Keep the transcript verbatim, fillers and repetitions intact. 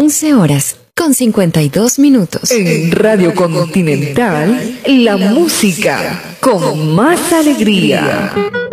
once horas con cincuenta y dos minutos. En Radio Continental, la música con más alegría.